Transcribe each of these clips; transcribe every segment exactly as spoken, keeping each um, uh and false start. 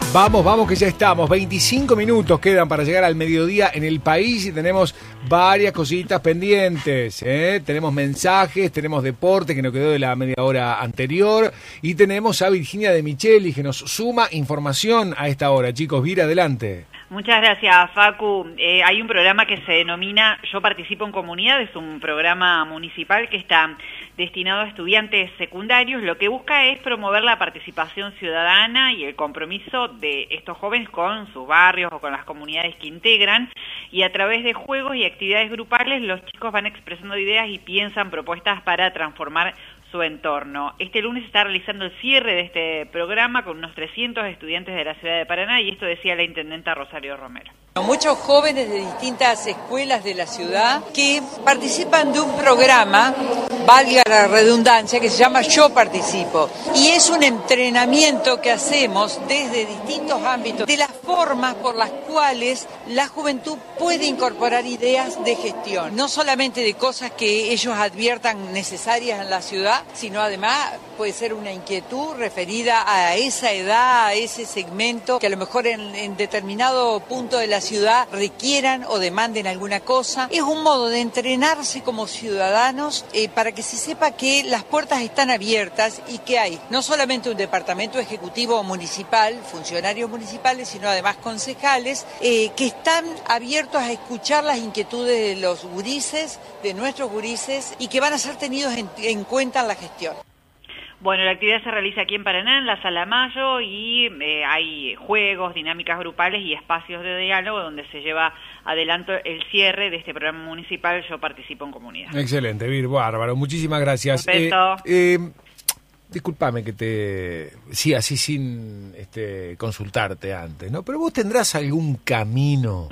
Vamos, vamos que ya estamos. veinticinco minutos quedan para llegar al mediodía en el país y tenemos varias cositas pendientes, ¿eh? Tenemos mensajes, tenemos deporte que nos quedó de la media hora anterior y tenemos a Virginia de Micheli que nos suma información a esta hora. Chicos, Vir, adelante. Muchas gracias, Facu. Eh, hay un programa que se denomina Yo Participo en Comunidad, es un programa municipal que está destinado a estudiantes secundarios. Lo que busca es promover la participación ciudadana y el compromiso de estos jóvenes con sus barrios o con las comunidades que integran, y a través de juegos y actividades grupales los chicos van expresando ideas y piensan propuestas para transformar su entorno. Este lunes se está realizando el cierre de este programa con unos trescientos estudiantes de la ciudad de Paraná, y esto decía la intendenta Rosario Romero. Muchos jóvenes de distintas escuelas de la ciudad que participan de un programa, valga la redundancia, que se llama Yo Participo. Y es un entrenamiento que hacemos desde distintos ámbitos, de las formas por las cuales la juventud puede incorporar ideas de gestión. No solamente de cosas que ellos adviertan necesarias en la ciudad, sino además puede ser una inquietud referida a esa edad, a ese segmento, que a lo mejor en, en determinado punto de la ciudad requieran o demanden alguna cosa. Es un modo de entrenarse como ciudadanos eh, para que se sepa que las puertas están abiertas y que hay no solamente un departamento ejecutivo municipal, funcionarios municipales, sino además concejales eh, que están abiertos a escuchar las inquietudes de los gurises, de nuestros gurises, y que van a ser tenidos en, en cuenta en la gestión. Bueno, la actividad se realiza aquí en Paraná, en la Sala Mayo, y eh, hay juegos, dinámicas grupales y espacios de diálogo donde se lleva adelante el cierre de este programa municipal Yo Participo en Comunidad. Excelente, Vir, bárbaro, muchísimas gracias. Perfecto. Eh, eh, discúlpame que te... Sí, así sin este, consultarte antes, ¿no? Pero vos tendrás algún camino...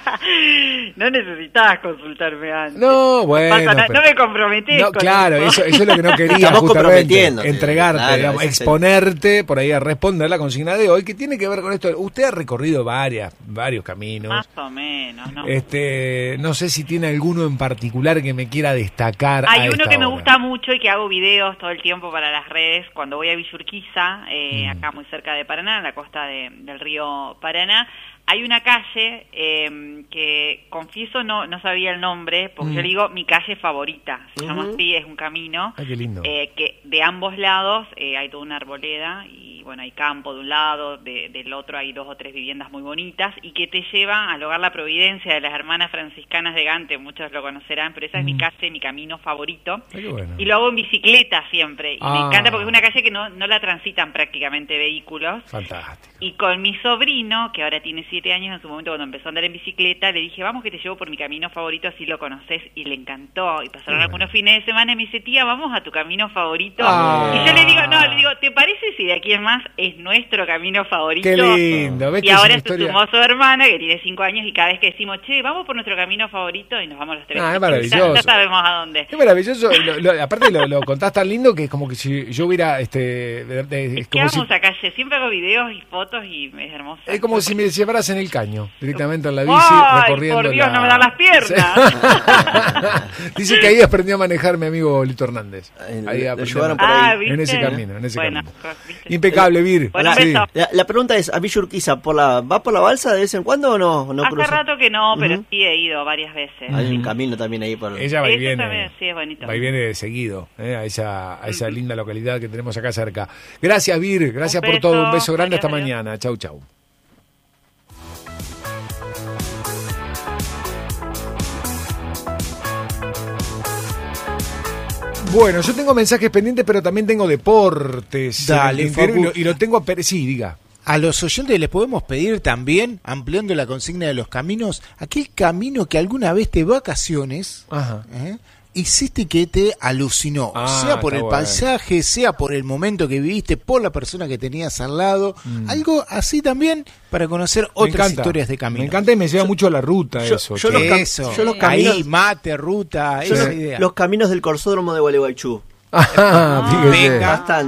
No necesitabas consultarme antes. No, bueno. No, pasa, pero, no me comprometés. No, con claro, eso, eso es lo que no quería. Estamos justamente, comprometiéndote, entregarte, claro, digamos, exponerte, por ahí a responder la consigna de hoy, que tiene que ver con esto. Usted ha recorrido varias, varios caminos. Más o menos, ¿no? Este, no sé si tiene alguno en particular que me quiera destacar. Hay a uno esta que me hora. gusta mucho y que hago videos todo el tiempo para las redes cuando voy a Villa Urquiza, eh, Mm. acá muy cerca de Paraná, en la costa de, del río Paraná. Hay una calle eh, que, confieso, no no sabía el nombre, porque Mm. yo le digo mi calle favorita, se Uh-huh. llama así, es un camino. Ay, qué lindo. Eh, que de ambos lados eh, hay toda una arboleda y bueno, hay campo de un lado, de, del otro hay dos o tres viviendas muy bonitas y que te llevan al hogar La Providencia de las hermanas franciscanas de Gante, muchos lo conocerán, pero esa Mm. es mi calle, mi camino favorito. Ay, qué bueno. Y lo hago en bicicleta siempre, y Ah. me encanta porque es una calle que no, no la transitan prácticamente vehículos. Fantástico. Y con mi sobrino, que ahora tiene siete años, en su momento cuando empezó a andar en bicicleta, le dije, vamos que te llevo por mi camino favorito, así lo conoces, y le encantó. Y pasaron Qué algunos bueno. fines de semana y me dice, tía, vamos a tu camino favorito. Ah. Y yo le digo, no, le digo, ¿te parece si de aquí en más es nuestro camino favorito? Qué lindo. ¿Ves Y que es ahora una se historia? sumó su hermana, que tiene cinco años, y cada vez que decimos, che, vamos por nuestro camino favorito, y nos vamos los tres. Ah, es Ya- maravilloso. Ya, sabemos a dónde. Es maravilloso. Lo, lo, aparte lo, lo contás tan lindo que es como que si yo hubiera... este de, de, Es que como si, vamos a calle, siempre hago videos y fotos y es hermoso. es como si me llevaras en el caño, directamente en la bici, ¡Ay, recorriendo por Dios, la... no me dan las piernas! Dice que ahí aprendió a manejar mi amigo Lito Hernández. Ahí Ahí lo aprendió llevaron a- por ahí. Ah, ¿viste? en ese camino, en ese Bueno, camino. ¿viste? Impecable, Vir. Bueno, Sí. beso. La, la pregunta es, ¿a Villa Urquiza por la, va por la balsa de vez en cuando o no? no Hace cruza? rato que no, pero Ujú. sí he ido varias veces. Hay un camino también ahí por... Ella va y Eso viene. también, sí, es bonito. Va y viene seguido, eh, a esa, a esa linda localidad que tenemos acá cerca. Gracias, Vir. Gracias Un por todo. Un beso. beso grande. Adiós, Hasta adiós. mañana. Chau, chau. Bueno, yo tengo mensajes pendientes, pero también tengo deportes. Dale, en el interior, y, Facu. lo, y lo tengo a... per- Sí, diga. A los oyentes les podemos pedir también, ampliando la consigna de los caminos, aquel camino que alguna vez de vacaciones Ajá. ¿eh? hiciste que te alucinó, Ah, sea por está el bueno. paisaje, sea por el momento que viviste, por la persona que tenías al lado, Mm. algo así también para conocer Me otras encanta. historias de camino. Me encanta y me lleva mucho a la ruta yo- eso. yo che. los cam- Eso, yo los ahí caminos- mate, ruta, Yo esa los, idea. los caminos del Corsódromo de Gualeguaychú. Ah, fíjese. venga. Bastante.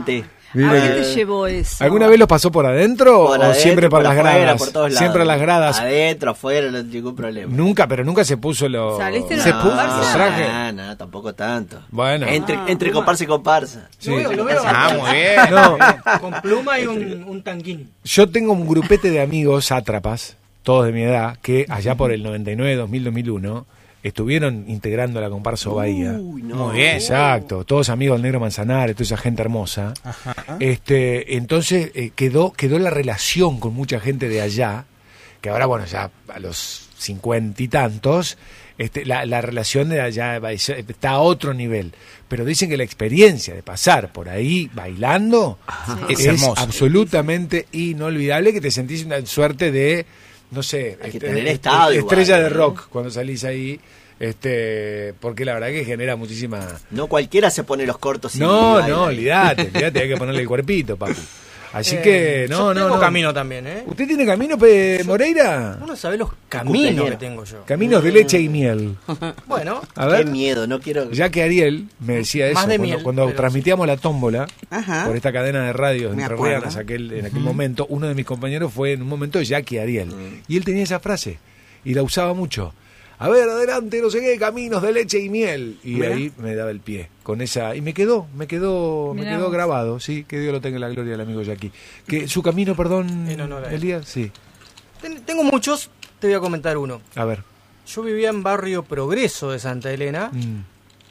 Mira. ¿A qué te llevó eso? ¿Alguna vez los pasó por adentro Por o adentro, siempre por, por las afuera, gradas? por todos lados. Siempre a las gradas. Adentro, afuera, no hay ningún problema. Nunca, pero nunca se puso los, ¿Saliste se en la puso comparsa? los trajes. No, no, tampoco tanto. Bueno. Entre, Ah, entre comparsa y comparsa. Sí. Lo veo, lo veo. Ah, muy bien. No, Con pluma y un, un tanguín. yo tengo un grupete de amigos sátrapas, todos de mi edad, que allá por el noventa y nueve, dos mil, dos mil uno estuvieron integrando la comparsa Bahía. Uy, no. Muy bien. Exacto, todos amigos del Negro Manzanares, toda esa gente hermosa. Este, entonces eh, quedó quedó la relación con mucha gente de allá, que ahora bueno, ya a los cincuenta y tantos, este, la, la relación de allá va- está a otro nivel. Pero dicen que la experiencia de pasar por ahí bailando Es es, hermoso. absolutamente inolvidable, que te sentís una suerte de, no sé, Hay que este, tener este, estado estrella igual, de ¿no? rock cuando salís ahí. Este, porque la verdad que genera muchísima. No cualquiera se pone los cortos y No, baila. no, olvídate, olvídate, hay que ponerle el cuerpito, papi. Así Eh, que, no, yo no, tengo no. camino también, ¿eh? ¿Usted tiene camino, Pe Moreira? Uno sabe los caminos cumpleañero. que tengo yo. Caminos de leche y miel. Bueno, A Qué ver. miedo, no quiero... Ya que Ariel me decía eso Más de cuando, miel, cuando pero transmitíamos la tómbola Ajá. por esta cadena de radios Me entrerrianas acuerdo. aquel, en aquel momento, uno de mis compañeros fue en un momento Jackie Ariel. Mm. Y él tenía esa frase y la usaba mucho. A ver, adelante, no sé qué, caminos de leche y miel. Y Mirá. ahí me daba el pie con esa. Y me quedó, me quedó, me Mirá quedó vos. grabado, sí, que Dios lo tenga en la gloria del amigo Jackie. Que su camino, perdón, En honor a él. Elías, sí. ten- tengo muchos, te voy a comentar uno. A ver. Yo vivía en Barrio Progreso de Santa Elena, Mm,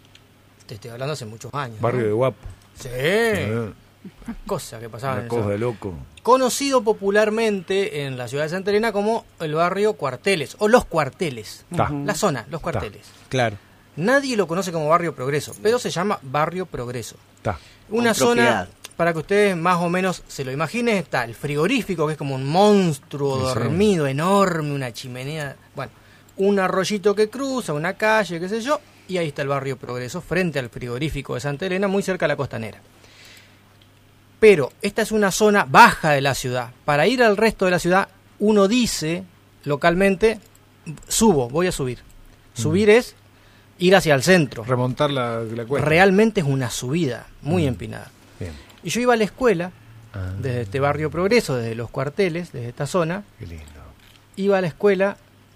te estoy hablando hace muchos años. barrio ¿no? de guapo. Sí, Eh, cosa que pasaba una en cosa esa- de loco. Conocido popularmente en la ciudad de Santa Elena como el barrio Cuarteles, o Los Cuarteles. Ta. La zona, Los Cuarteles. Claro. Nadie lo conoce como Barrio Progreso, pero se llama Barrio Progreso. Está. Una Con zona, propiedad. para que ustedes más o menos se lo imaginen, está el frigorífico, que es como un monstruo Sí, sí. dormido, enorme, una chimenea. Bueno, un arroyito que cruza, una calle, qué sé yo, y ahí está el Barrio Progreso, frente al frigorífico de Santa Elena, muy cerca de la costanera. Pero esta es una zona baja de la ciudad. Para ir al resto de la ciudad, uno dice localmente, subo, voy a subir. Subir es ir hacia el centro. Remontar la, la cuesta. Realmente es una subida muy empinada. Bien. Y yo iba a la escuela, Ah, desde este barrio Progreso, desde los cuarteles, desde esta zona, qué lindo. iba a la escuela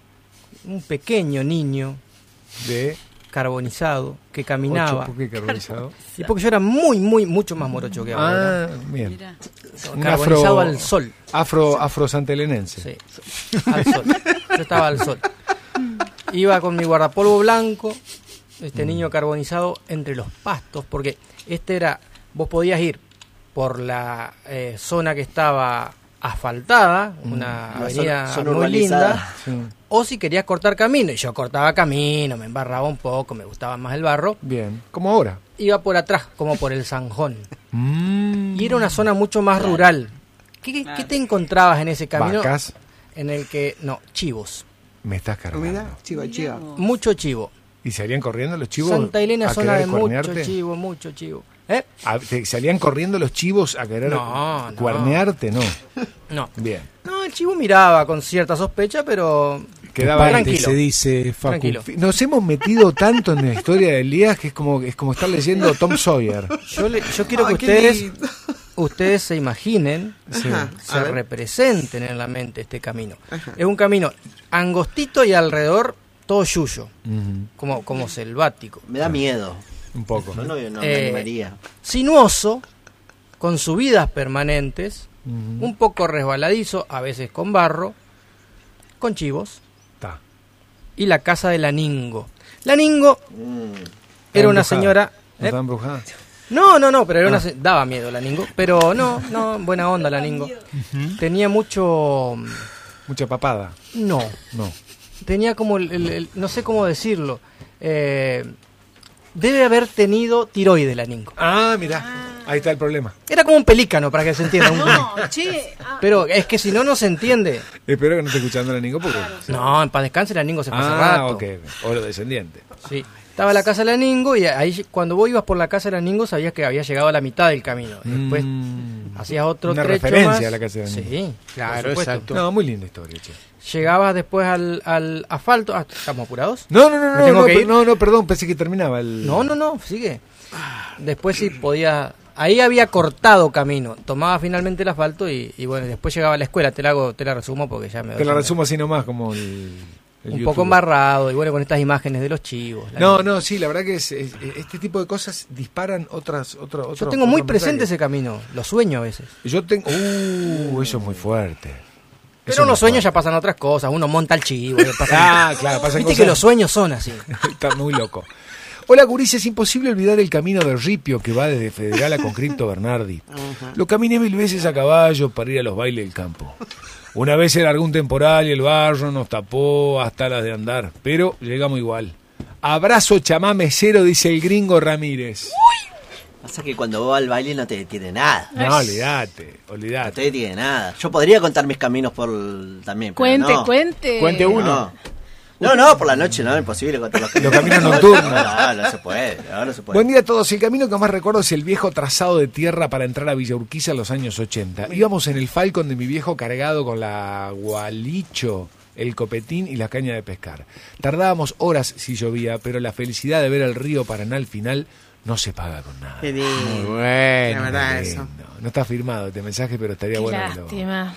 un pequeño niño De carbonizado que caminaba. ocho, ¿por qué carbonizado? Y porque yo era muy, muy, mucho más morocho que ahora. Ah, bien. Mirá. Un Carbonizado afro- al sol. Afro, afro santelenense. Sí, al sol. Yo estaba al sol. Iba con mi guardapolvo blanco, este niño carbonizado entre los pastos, porque este era, vos podías ir por la eh, zona que estaba asfaltada, una La avenida zona- zona muy urbanizada. linda, Sí. o si querías cortar camino, y yo cortaba camino, me embarraba un poco, me gustaba más el barro, Bien. Como ahora. iba por atrás, como por el Zanjón. Mm. Y era una zona mucho más rural. ¿Qué, qué- qué te encontrabas en ese camino? Vacas. En el que, no, chivos. Me estás cargando. Mira, chiva, chiva. Mucho chivo. ¿Y salían corriendo los chivos? Santa Elena, a zona querer de mucho cuernearte? chivo, mucho chivo. ¿Eh? Ah, ¿te- ¿Salían corriendo los chivos a querer No, no. cuernearte? No. No. Bien. No, el chivo miraba con cierta sospecha, pero Quedaba Parte, tranquilo. se dice, Facu. Tranquilo. Nos hemos metido tanto en la historia de Elías que es como, es como estar leyendo Tom Sawyer. Yo, le- yo quiero Ay, que qué ustedes, lindo. ustedes se imaginen, Ajá, se a ver. representen en la mente este camino. Ajá. Es un camino angostito y alrededor todo yuyo, Ujú, como, como selvático. Me da miedo. un poco. No, no, no Eh, me animaría. Sinuoso, con subidas permanentes, Ujú. un poco resbaladizo, a veces con barro, con chivos, Está. y la casa de Laningo. Laningo era una embrujada. señora... ¿No ¿eh? estaba embrujada? No, no, no, pero era una se- daba miedo Laningo, pero no, no, buena onda Laningo. Tenía mucho... Mucha papada. No, No. tenía como el, el- el- no sé cómo decirlo. Eh, debe haber tenido tiroides Laningo. Ah, mira. Ahí está el problema. Era como un pelícano, para que se entienda. un- No, che. ah, Pero es que si no, no se entiende. Espero que no esté escuchando a Nico porque... No, en paz descanse Laningo se fue hace Ah, rato. ok. Oro descendiente. Sí. Estaba la casa de Laningo y ahí cuando vos ibas por la casa de Laningo sabías que había llegado a la mitad del camino. Después Mm. hacías otro Una trecho referencia más. a la casa de Laningo. Sí, Claro, por supuesto. exacto. No, muy linda historia, che. Llegabas después al, al asfalto. Ah, ¿estamos apurados? No, no, no, ¿Me no, tengo no, que per- ir? no, no, perdón, pensé que terminaba el... No, no, no, sigue. Después sí podías ahí había cortado camino, tomaba finalmente el asfalto y, y bueno, después llegaba a la escuela, te la hago, te la resumo porque ya me... Te la resumo así nomás, como el... el un YouTube. poco embarrado, y bueno, con estas imágenes de los chivos. No, no, sí, la verdad que es, es- este tipo de cosas disparan otras... Otro, Yo otros- tengo muy otros presente mensajes. ese camino, lo sueño a veces. Yo tengo... Uh, eso es muy fuerte. Pero Eso en los es muy sueños ya fuerte. pasan otras cosas, uno monta el chivo. y pasan- Ah, claro, pasan Viste cosas... que los sueños son así. Está muy loco. Hola, Guris, es imposible olvidar el camino de Ripio que va desde Federal a Concripto Bernardi. Lo caminé mil veces a caballo para ir a los bailes del campo. Una vez se largó un temporal y el barro nos tapó hasta las de andar, pero llegamos igual. Abrazo chamá mesero, dice el gringo Ramírez. Pasa que cuando va al baile no te detiene nada. No, olvídate, No te olvídate. detiene nada. Yo podría contar mis caminos por también, pero Cuente, no. cuente. Cuente uno. No. No, no, por la noche no, imposible contar los caminos. Los caminos nocturnos. No, no se puede, no, no se puede. Buen día a todos. El camino que más recuerdo es el viejo trazado de tierra para entrar a Villa Urquiza en los años ochenta. Íbamos en el Falcon de mi viejo cargado con la gualicho, el copetín y la caña de pescar. Tardábamos horas si llovía, pero la felicidad de ver el río Paraná al final no se paga con nada. Qué lindo. Muy bueno. La verdad, Lindo. eso. No está firmado este mensaje, pero estaría Qué bueno que lo- lástima.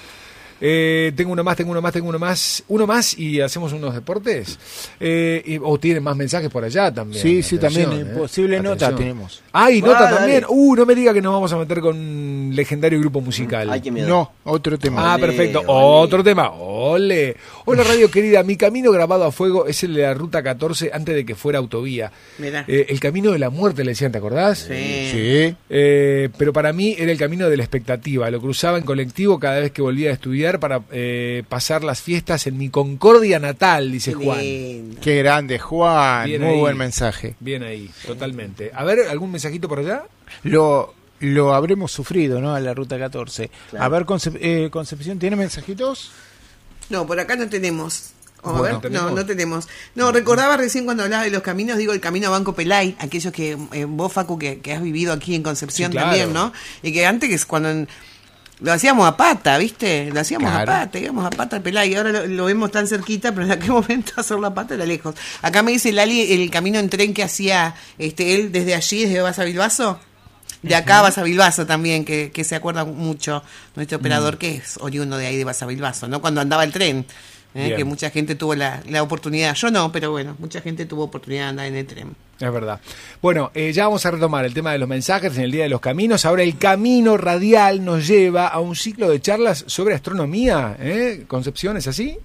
Eh, tengo uno más, tengo uno más, tengo uno más. Uno más y hacemos unos deportes. Eh, y- o tienen más mensajes por allá también. Sí, sí, Atención, también. eh. Posible nota Atención. tenemos. Ah, y Ah, nota dale. también. Uh, no me diga que nos vamos a meter con legendario grupo musical. Ay, qué miedo. No, otro tema. Ah, Ole, perfecto. ole. Otro tema. Ole. Hola, radio querida. Mi camino grabado a fuego es el de la ruta catorce antes de que fuera autovía. Mirá. Eh, el camino de la muerte, le decían, ¿te acordás? Sí. Sí. Eh, pero para mí era el camino de la expectativa. Lo cruzaba en colectivo cada vez que volvía a estudiar para eh, pasar las fiestas en mi Concordia natal, dice Qué Juan. lindo. Qué grande, Juan. Bien Muy ahí. buen mensaje. Bien ahí, totalmente. A ver, ¿algún mensajito por allá? Lo, lo habremos sufrido, ¿no? A la ruta catorce. Claro. A ver, Concep- eh, Concepción, ¿tiene mensajitos? No, por acá no tenemos. O, a Bueno, ver, ¿tenemos? no, no tenemos. No, recordaba recién cuando hablaba de los caminos, digo el camino a Banco Pelay, aquellos que eh, vos, Facu, que, que has vivido aquí en Concepción Sí, claro. también, ¿no? Y que antes, que es cuando en- lo hacíamos a pata, ¿viste? Lo hacíamos Claro. a pata, íbamos a pata al Pelay, y ahora lo, lo vemos tan cerquita, pero en aquel momento hacerlo a pata era lejos. Acá me dice Lali el camino en tren que hacía este él desde allí, desde Baza Bilbaso. De acá a Baza Bilbaso también, que, que se acuerda mucho nuestro operador, Mm. que es oriundo de ahí de Baza Bilbaso, ¿no? Cuando andaba el tren. ¿eh? Bien. Que mucha gente tuvo la, la oportunidad, yo no, pero bueno, mucha gente tuvo oportunidad de andar en el tren. Es verdad. Bueno, eh, ya vamos a retomar el tema de los mensajes en el Día de los Caminos. Ahora el camino radial nos lleva a un ciclo de charlas sobre astronomía. ¿eh? Concepción, ¿es así?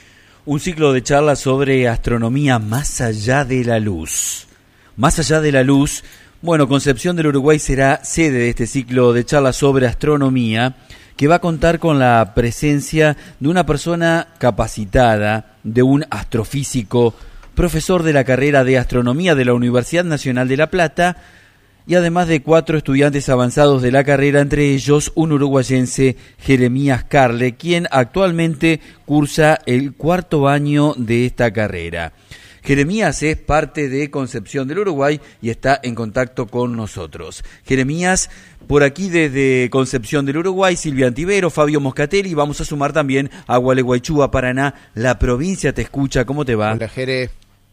Un ciclo de charlas sobre astronomía más allá de la luz. Más allá de la luz, bueno, Concepción del Uruguay será sede de este ciclo de charlas sobre astronomía, que va a contar con la presencia de una persona capacitada, de un astrofísico, profesor de la carrera de astronomía de la Universidad Nacional de La Plata, y además de cuatro estudiantes avanzados de la carrera, entre ellos un uruguayense, Jeremías Carle, quien actualmente cursa el cuarto año de esta carrera. Jeremías es parte de Concepción del Uruguay y está en contacto con nosotros. Jeremías, por aquí desde Concepción del Uruguay, Silvia Antivero, Fabio Moscatelli, vamos a sumar también a Gualeguaychú, Paraná. La provincia te escucha, ¿cómo te va? Hola, Jere.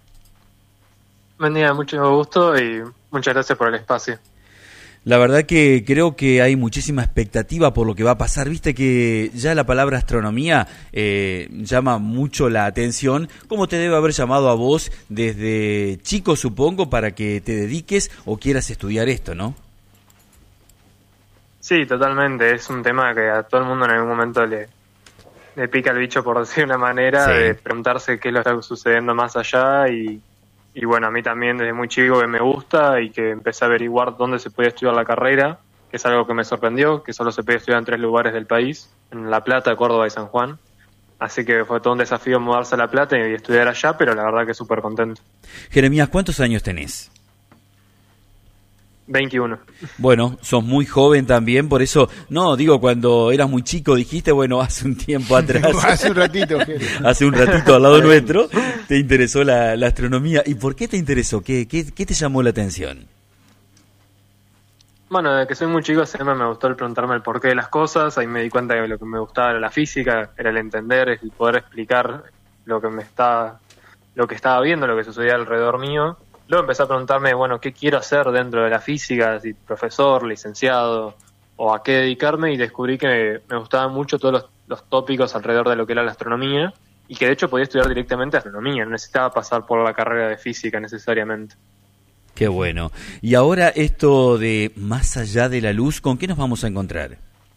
Buen día, mucho gusto y muchas gracias por el espacio. La verdad que creo que hay muchísima expectativa por lo que va a pasar. Viste que ya la palabra astronomía eh, llama mucho la atención. ¿Cómo te debe haber llamado a vos desde chico, supongo, para que te dediques o quieras estudiar esto, no? Sí, totalmente. Es un tema que a todo el mundo en algún momento le, le pica el bicho, por decir una manera, Sí. de preguntarse qué es lo que está sucediendo más allá y, y bueno, a mí también desde muy chico que me gusta y que empecé a averiguar dónde se podía estudiar la carrera, que es algo que me sorprendió, que solo se podía estudiar en tres lugares del país, en La Plata, Córdoba y San Juan. Así que fue todo un desafío mudarse a La Plata y estudiar allá, pero la verdad que súper contento. Jeremías, ¿cuántos años tenés? veintiuno. Bueno, sos muy joven también, por eso, no, digo, cuando eras muy chico dijiste, bueno, hace un tiempo atrás, Hace un ratito, Jere. hace un ratito al lado nuestro, te interesó la, la astronomía. ¿Y por qué te interesó? ¿Qué, qué, qué te llamó la atención? Bueno, desde que soy muy chico siempre me gustó el preguntarme el porqué de las cosas, ahí me di cuenta que lo que me gustaba era la física, era el entender, el poder explicar lo que me estaba, lo que estaba viendo, lo que sucedía alrededor mío, luego empecé a preguntarme, bueno, ¿qué quiero hacer dentro de la física? Si profesor, licenciado, o a qué dedicarme, y descubrí que me gustaban mucho todos los, los tópicos alrededor de lo que era la astronomía, y que de hecho podía estudiar directamente astronomía, no necesitaba pasar por la carrera de física necesariamente. Qué bueno. Y ahora esto de Más allá de la luz, ¿con qué nos vamos a encontrar?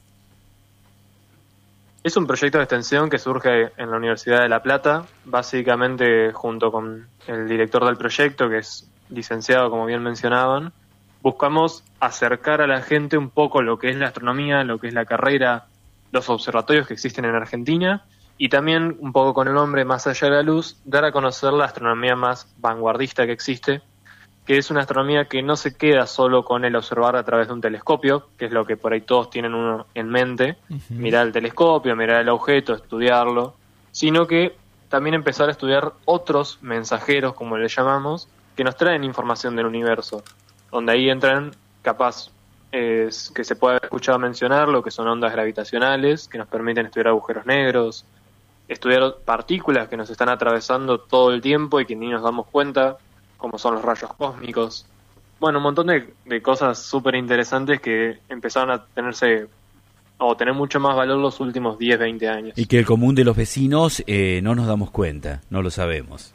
Es un proyecto de extensión que surge en la Universidad de La Plata, básicamente junto con el director del proyecto, que es licenciado, como bien mencionaban. Buscamos acercar a la gente un poco lo que es la astronomía, lo que es la carrera, los observatorios que existen en Argentina, y también un poco con el nombre Más allá de la luz, dar a conocer la astronomía más vanguardista que existe, que es una astronomía que no se queda solo con el observar a través de un telescopio, que es lo que por ahí todos tienen uno en mente, uh-huh. mirar el telescopio, mirar el objeto, estudiarlo, sino que también empezar a estudiar otros mensajeros, como le llamamos, que nos traen información del universo, donde ahí entran, capaz, eh, que se puede haber escuchado mencionar, lo que son ondas gravitacionales, que nos permiten estudiar agujeros negros, estudiar partículas que nos están atravesando todo el tiempo y que ni nos damos cuenta, como son los rayos cósmicos. Bueno, un montón de, de cosas súper interesantes que empezaron a tenerse o tener mucho más valor los últimos diez, veinte años. Y que el común de los vecinos eh, no nos damos cuenta, no lo sabemos.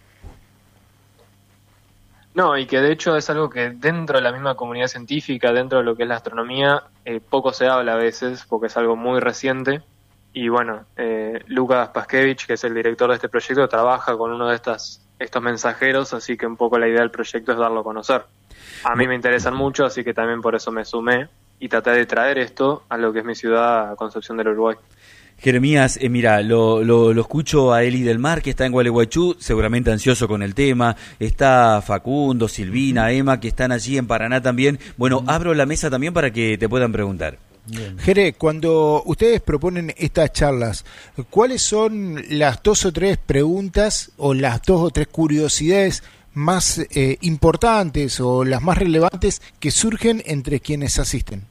No, y que de hecho es algo que dentro de la misma comunidad científica, dentro de lo que es la astronomía, eh, poco se habla a veces, porque es algo muy reciente. Y bueno, eh, Lucas Paskevich, que es el director de este proyecto, trabaja con uno de estas estos mensajeros, así que un poco la idea del proyecto es darlo a conocer. A mí me interesan mucho, así que también por eso me sumé y traté de traer esto a lo que es mi ciudad, Concepción del Uruguay. Jeremías, eh, mira, lo, lo, lo escucho a Eli del Mar, que está en Gualeguaychú, seguramente ansioso con el tema. Está Facundo, Silvina, Emma, que están allí en Paraná también. Bueno, abro la mesa también para que te puedan preguntar. Bien. Jere, cuando ustedes proponen estas charlas, ¿cuáles son las dos o tres preguntas o las dos o tres curiosidades más eh, importantes o las más relevantes que surgen entre quienes asisten?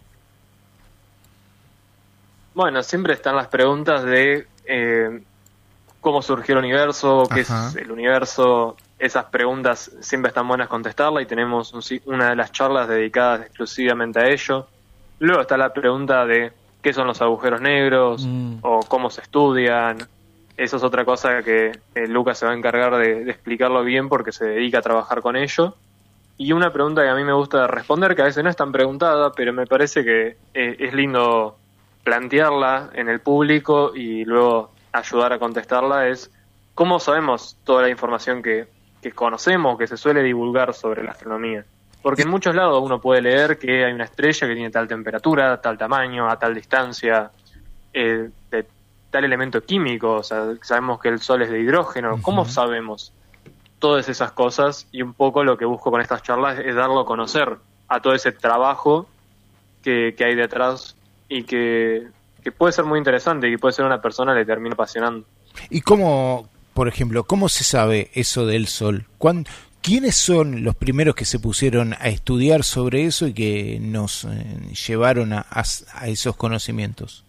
Bueno, siempre están las preguntas de eh, cómo surgió el universo, qué Ajá. es el universo. Esas preguntas siempre están buenas contestarlas y tenemos un, una de las charlas dedicadas exclusivamente a ello. Luego está la pregunta de qué son los agujeros negros mm. o cómo se estudian. Eso es otra cosa que eh, Lucas se va a encargar de, de explicarlo bien porque se dedica a trabajar con ello. Y una pregunta que a mí me gusta responder, que a veces no es tan preguntada, pero me parece que eh, es lindo plantearla en el público y luego ayudar a contestarla, es ¿cómo sabemos toda la información que, que conocemos, que se suele divulgar sobre la astronomía? Porque en muchos lados uno puede leer que hay una estrella que tiene tal temperatura, tal tamaño, a tal distancia, eh, de tal elemento químico, o sea, sabemos que el Sol es de hidrógeno. Uh-huh. ¿Cómo sabemos todas esas cosas? Y un poco lo que busco con estas charlas es darlo a conocer a todo ese trabajo que, que hay detrás y que, que puede ser muy interesante y que puede ser una persona que le termina apasionando. ¿Y cómo, por ejemplo, cómo se sabe eso del Sol? ¿Cuándo? ¿Quiénes son los primeros que se pusieron a estudiar sobre eso y que nos eh, llevaron a, a, a esos conocimientos?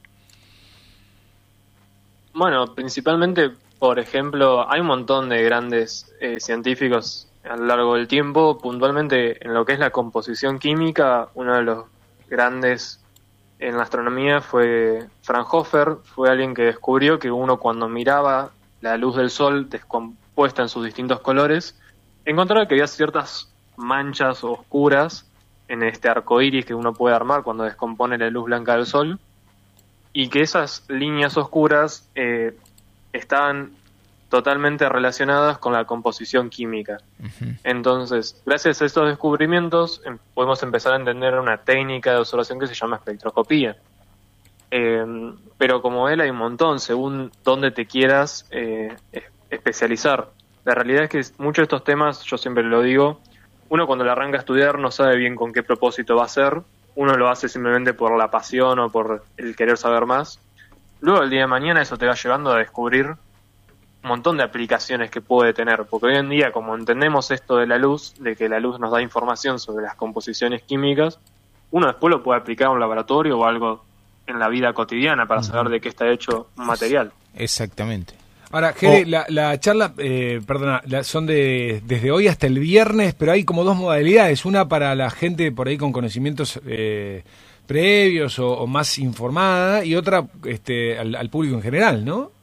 Bueno, principalmente, por ejemplo, hay un montón de grandes eh, científicos a lo largo del tiempo. Puntualmente, en lo que es la composición química, uno de los grandes en la astronomía fue Fraunhofer. Fue alguien que descubrió que uno, cuando miraba la luz del Sol descompuesta en sus distintos colores, encontraba que había ciertas manchas oscuras en este arco iris que uno puede armar cuando descompone la luz blanca del Sol, y que esas líneas oscuras eh, estaban totalmente relacionadas con la composición química. Uh-huh. Entonces, gracias a estos descubrimientos, em, podemos empezar a entender una técnica de observación que se llama espectroscopía. Eh, pero como él hay un montón, según dónde te quieras eh, especializar. La realidad es que muchos de estos temas, yo siempre lo digo, uno cuando le arranca a estudiar no sabe bien con qué propósito va a hacer, uno lo hace simplemente por la pasión o por el querer saber más. Luego el día de mañana eso te va llevando a descubrir un montón de aplicaciones que puede tener, porque hoy en día, como entendemos esto de la luz, de que la luz nos da información sobre las composiciones químicas, uno después lo puede aplicar a un laboratorio o algo en la vida cotidiana para uh-huh. saber de qué está hecho un material. Exactamente. Ahora, Jere, Oh. la, la charla, eh, perdona, la- son de desde hoy hasta el viernes, pero hay como dos modalidades. Una para la gente por ahí con conocimientos eh, previos o, o más informada y otra este, al, al público en general, ¿no?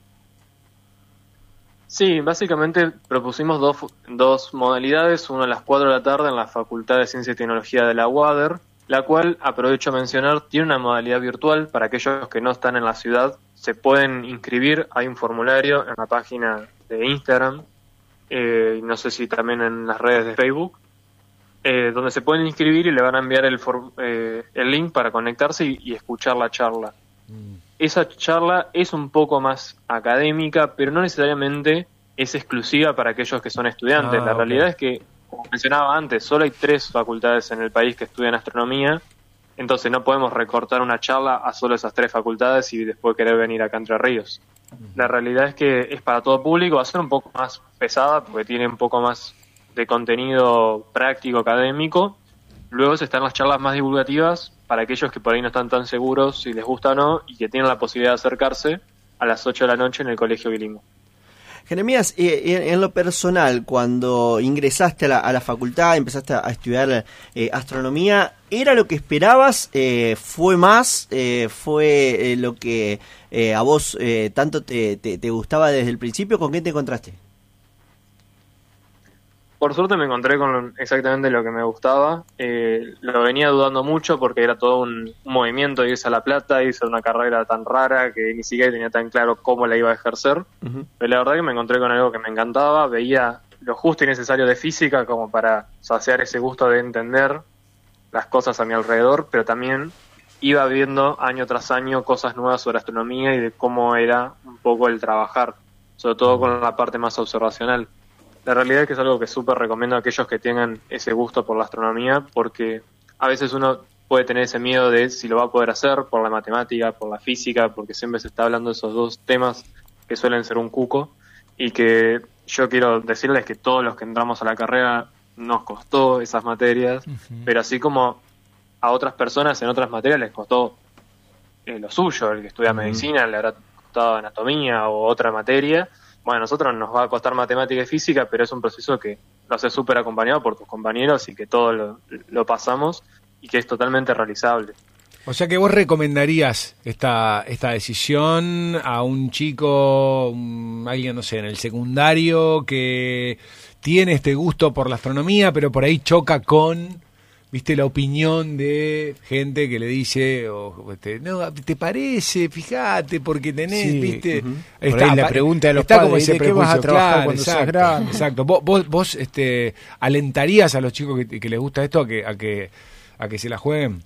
Sí, básicamente propusimos dos, fu- dos modalidades, una a las cuatro de la tarde en la Facultad de Ciencia y Tecnología de la U A D E R, la cual, aprovecho a mencionar, tiene una modalidad virtual para aquellos que no están en la ciudad, se pueden inscribir, hay un formulario en la página de Instagram, eh, y no sé si también en las redes de Facebook, eh, donde se pueden inscribir y le van a enviar el, for- eh, el link para conectarse y, y escuchar la charla. Esa charla es un poco más académica, pero no necesariamente es exclusiva para aquellos que son estudiantes. Ah, la ok. realidad es que, como mencionaba antes, solo hay tres facultades en el país que estudian astronomía, entonces no podemos recortar una charla a solo esas tres facultades y después querer venir acá a Entre Ríos. La realidad es que es para todo público, va a ser un poco más pesada porque tiene un poco más de contenido práctico, académico. Luego están las charlas más divulgativas para aquellos que por ahí no están tan seguros si les gusta o no y que tienen la posibilidad de acercarse a las ocho de la noche en el Colegio Bilingüe. Jeremías, eh, en, en lo personal, cuando ingresaste a la, a la facultad, empezaste a, a estudiar eh, astronomía, ¿era lo que esperabas? Eh, ¿Fue más? Eh, ¿Fue eh, lo que eh, a vos eh, tanto te, te, te gustaba desde el principio? ¿Con qué te encontraste? Por suerte me encontré con exactamente lo que me gustaba. Eh, lo venía dudando mucho porque era todo un, un movimiento de irse a La Plata, irse a una carrera tan rara que ni siquiera tenía tan claro cómo la iba a ejercer. Uh-huh. Pero la verdad que me encontré con algo que me encantaba. Veía lo justo y necesario de física como para saciar ese gusto de entender las cosas a mi alrededor, pero también iba viendo año tras año cosas nuevas sobre astronomía y de cómo era un poco el trabajar, sobre todo con la parte más observacional. La realidad es que es algo que súper recomiendo a aquellos que tengan ese gusto por la astronomía, porque a veces uno puede tener ese miedo de si lo va a poder hacer por la matemática, por la física, porque siempre se está hablando de esos dos temas que suelen ser un cuco, y que yo quiero decirles que todos los que entramos a la carrera nos costó esas materias, uh-huh. pero así como a otras personas en otras materias les costó eh, lo suyo, el que estudia uh-huh. medicina le habrá costado anatomía o otra materia. Bueno, a nosotros nos va a costar matemática y física, pero es un proceso que lo haces súper acompañado por tus compañeros y que todos lo, lo pasamos y que es totalmente realizable. O sea que vos recomendarías esta esta decisión a un chico, un, alguien, no sé, en el secundario que tiene este gusto por la astronomía, pero por ahí choca con, viste, la opinión de gente que le dice, o, este, no, ¿te parece? Fíjate, porque tenés, sí, viste. Uh-huh. Está, por ahí la pregunta de los está padres, como ese ¿de qué vas a prejuicio? trabajar Claro, cuando exacto, seas grande? Exacto. Vos, vos, vos este, alentarías a los chicos que, que les gusta esto a que, a que, a que se la jueguen.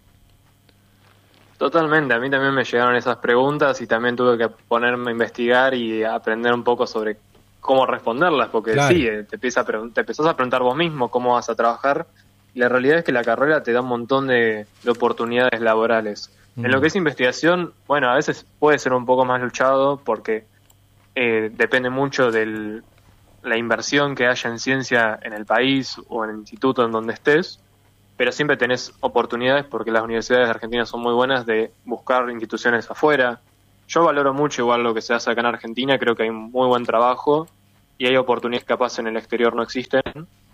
Totalmente, a mí también me llegaron esas preguntas y también tuve que ponerme a investigar y aprender un poco sobre cómo responderlas, porque claro. sí, te, empieza a pregun- te empezás a preguntar vos mismo cómo vas a trabajar, y la realidad es que la carrera te da un montón de, de oportunidades laborales. Mm. En lo que es investigación, bueno, a veces puede ser un poco más luchado porque eh, depende mucho de la inversión que haya en ciencia en el país o en el instituto en donde estés, pero siempre tenés oportunidades porque las universidades de Argentina son muy buenas de buscar instituciones afuera. Yo valoro mucho igual lo que se hace acá en Argentina, creo que hay un muy buen trabajo y hay oportunidades que capaz en el exterior no existen,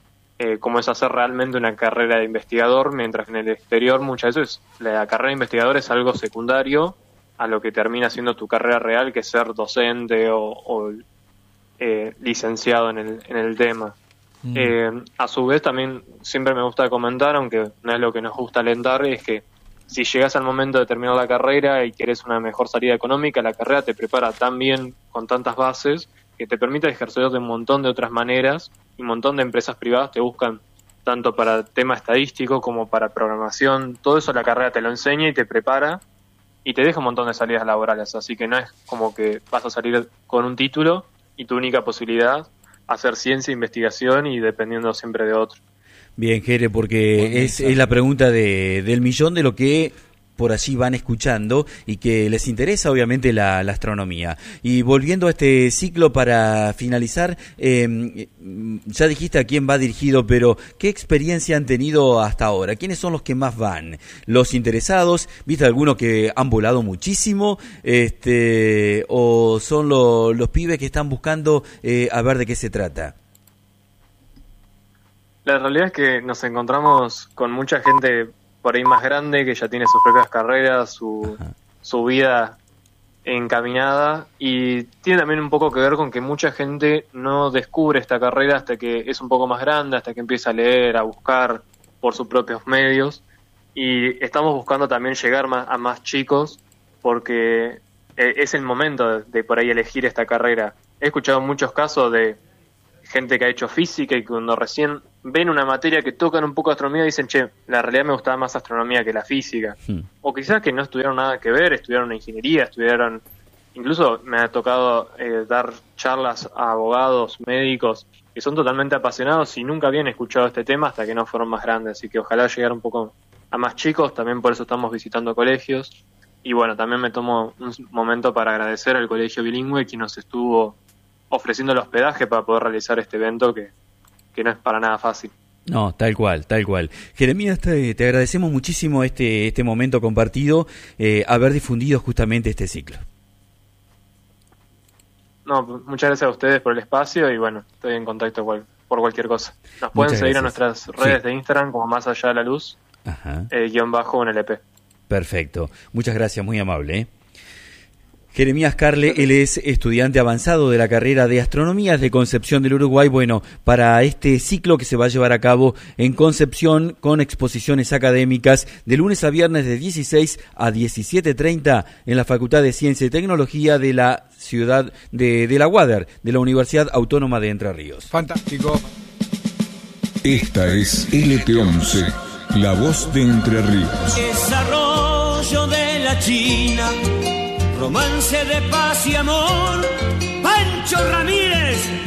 eh, como es hacer realmente una carrera de investigador, mientras que en el exterior muchas veces la carrera de investigador es algo secundario a lo que termina siendo tu carrera real, que es ser docente o, o eh, licenciado en el, en el tema. Mm. Eh, a su vez también siempre me gusta comentar, aunque no es lo que nos gusta alentar, es que si llegas al momento de terminar la carrera y querés una mejor salida económica, la carrera te prepara tan bien, con tantas bases, que te permite ejercer de un montón de otras maneras, y un montón de empresas privadas te buscan tanto para tema estadístico como para programación. Todo eso la carrera te lo enseña y te prepara y te deja un montón de salidas laborales, así que no es como que vas a salir con un título y tu única posibilidad hacer ciencia, investigación y dependiendo siempre de otro. Bien, Jere, porque es, es la pregunta de, del millón de lo que por allí van escuchando y que les interesa obviamente la, la astronomía. Y volviendo a este ciclo para finalizar, eh, ya dijiste a quién va dirigido, pero ¿qué experiencia han tenido hasta ahora? ¿Quiénes son los que más van? ¿Los interesados? ¿Viste algunos que han volado muchísimo? Este, ¿o son lo, los pibes que están buscando eh, a ver de qué se trata? La realidad es que nos encontramos con mucha gente por ahí más grande que ya tiene sus propias carreras, su, su vida encaminada, y tiene también un poco que ver con que mucha gente no descubre esta carrera hasta que es un poco más grande, hasta que empieza a leer, a buscar por sus propios medios, y estamos buscando también llegar más, a más chicos porque es el momento de, de por ahí elegir esta carrera. He escuchado muchos casos de gente que ha hecho física y cuando recién ven una materia que tocan un poco de astronomía dicen, che, la realidad me gustaba más astronomía que la física. Hmm. O quizás que no estudiaron nada que ver, estudiaron ingeniería, estudiaron... Incluso me ha tocado eh, dar charlas a abogados, médicos, que son totalmente apasionados y nunca habían escuchado este tema hasta que no fueron más grandes. Así que ojalá llegar un poco a más chicos, también por eso estamos visitando colegios. Y bueno, también me tomo un momento para agradecer al Colegio Bilingüe que nos estuvo ofreciendo el hospedaje para poder realizar este evento que, que no es para nada fácil. No, tal cual, tal cual. Jeremías, te, te agradecemos muchísimo este, este momento compartido, eh, haber difundido justamente este ciclo. No, muchas gracias a ustedes por el espacio y bueno, estoy en contacto cual, por cualquier cosa. Nos pueden muchas seguir gracias. En nuestras redes sí. de Instagram como Más Allá de la Luz, eh, guión bajo en el E P. Perfecto, muchas gracias, muy amable, ¿eh? Jeremías Carle, él es estudiante avanzado de la carrera de Astronomía de Concepción del Uruguay. Bueno, para este ciclo que se va a llevar a cabo en Concepción con exposiciones académicas de lunes a viernes de dieciséis a diecisiete treinta en la Facultad de Ciencia y Tecnología de la ciudad de, de la U A D E R, de la Universidad Autónoma de Entre Ríos. Fantástico. Esta es L P once, la voz de Entre Ríos. Desarrollo de la China. Romance de paz y amor, Pancho Ramírez